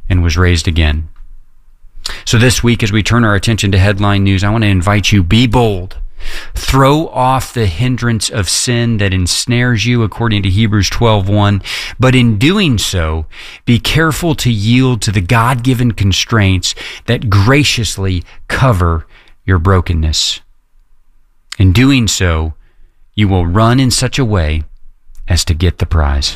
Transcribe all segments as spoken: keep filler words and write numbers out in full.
and was raised again. So this week, as we turn our attention to headline news, I want to invite you, be bold. Throw off the hindrance of sin that ensnares you, according to Hebrews twelve one. But in doing so, be careful to yield to the God-given constraints that graciously cover your brokenness. In doing so, you will run in such a way as to get the prize.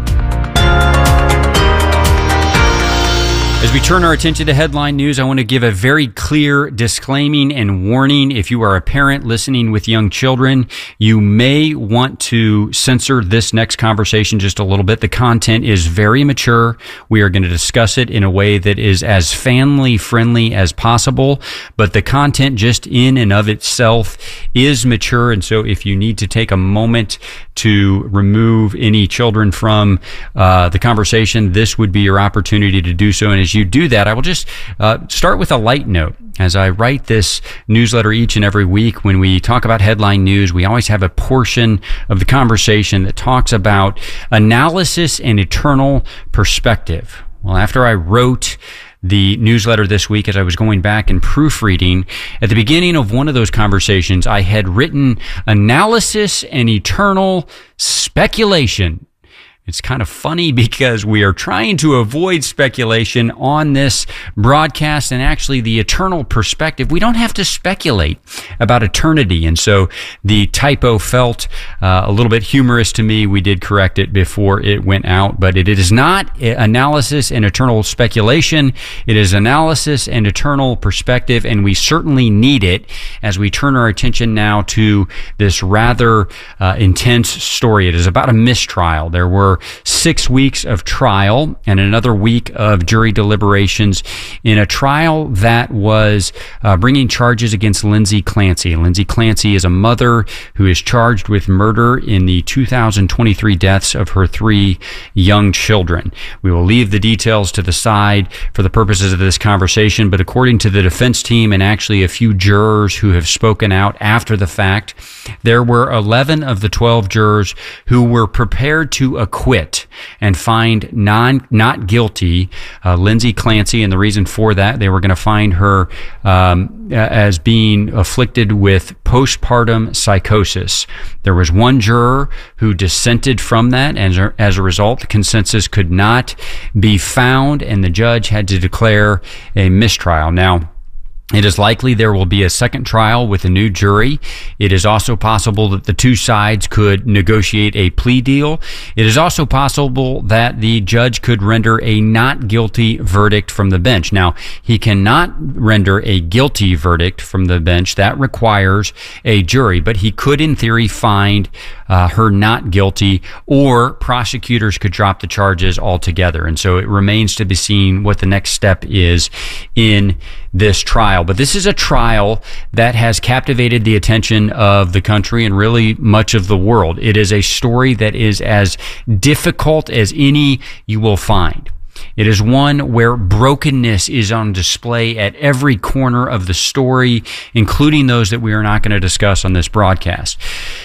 As we turn our attention to headline news, I want to give a very clear disclaiming and warning. If you are a parent listening with young children, you may want to censor this next conversation just a little bit. The content is very mature. We are going to discuss it in a way that is as family friendly as possible, but the content just in and of itself is mature. And so if you need to take a moment to remove any children from uh, the conversation, this would be your opportunity to do so. And as you do that, I will just uh, start with a light note. As I write this newsletter each and every week, when we talk about headline news, we always have a portion of the conversation that talks about analysis and eternal perspective. Well, after I wrote the newsletter this week, as I was going back and proofreading, at the beginning of one of those conversations, I had written analysis and eternal speculation. It's kind of funny because we are trying to avoid speculation on this broadcast, and actually the eternal perspective. We don't have to speculate about eternity. And so the typo felt uh, a little bit humorous to me. We did correct it before it went out, but it is not analysis and eternal speculation. It is analysis and eternal perspective, and we certainly need it as we turn our attention now to this rather uh, intense story. It is about a mistrial. There were six weeks of trial and another week of jury deliberations in a trial that was uh, bringing charges against Lindsay Clancy. Lindsay Clancy is a mother who is charged with murder in the two thousand twenty-three deaths of her three young children. We will leave the details to the side for the purposes of this conversation, but according to the defense team and actually a few jurors who have spoken out after the fact, there were eleven of the twelve jurors who were prepared to acquit and find non not guilty uh, Lindsay Clancy, and the reason for that, they were going to find her um, as being afflicted with postpartum psychosis. There was one juror who dissented from that, and as a result, the consensus could not be found, and the judge had to declare a mistrial. Now, it is likely there will be a second trial with a new jury. It is also possible that the two sides could negotiate a plea deal. It is also possible that the judge could render a not guilty verdict from the bench. Now, he cannot render a guilty verdict from the bench. That requires a jury, but he could, in theory, find uh, her not guilty, or prosecutors could drop the charges altogether. And so it remains to be seen what the next step is in this trial. But this is a trial that has captivated the attention of the country and really much of the world. It is a story that is as difficult as any you will find. It is one where brokenness is on display at every corner of the story, including those that we are not going to discuss on this broadcast.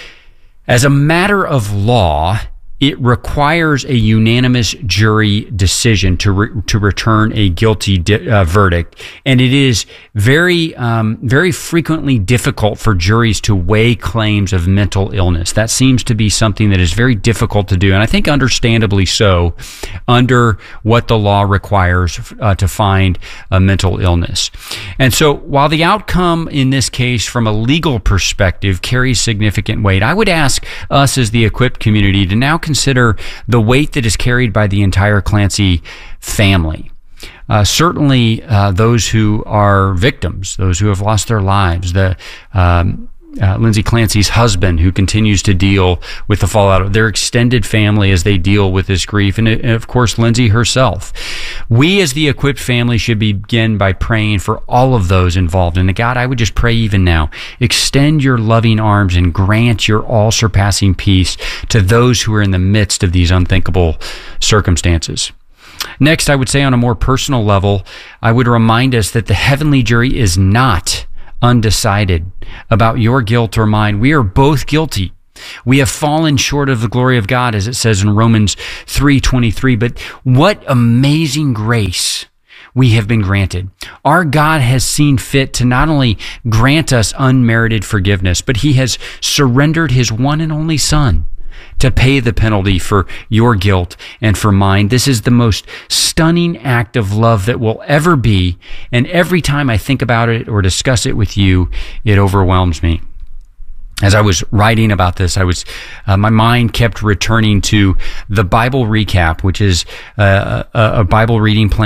As a matter of law, it requires a unanimous jury decision to re- to return a guilty di- uh, verdict, and it is very um, very frequently difficult for juries to weigh claims of mental illness. That seems to be something that is very difficult to do, and I think understandably so, under what the law requires uh, to find a mental illness. And so, while the outcome in this case, from a legal perspective, carries significant weight, I would ask us as the Equipped community to now consider the weight that is carried by the entire Clancy family. Uh, certainly uh, those who are victims, those who have lost their lives, the um, uh, Lindsay Clancy's husband, who continues to deal with the fallout of their extended family as they deal with this grief, and, and of course Lindsay herself. We as the Equipped family should begin by praying for all of those involved. And God, I would just pray even now, extend your loving arms and grant your all-surpassing peace to those who are in the midst of these unthinkable circumstances. Next, I would say on a more personal level, I would remind us that the heavenly jury is not undecided about your guilt or mine. We are both guilty We have fallen short of the glory of God, as it says in Romans three twenty-three. But what amazing grace we have been granted. Our God has seen fit to not only grant us unmerited forgiveness, but he has surrendered his one and only Son to pay the penalty for your guilt and for mine. This is the most stunning act of love that will ever be. And every time I think about it or discuss it with you, it overwhelms me. As I was writing about this, I was uh, my mind kept returning to the Bible Recap, which is uh, a, a Bible reading plan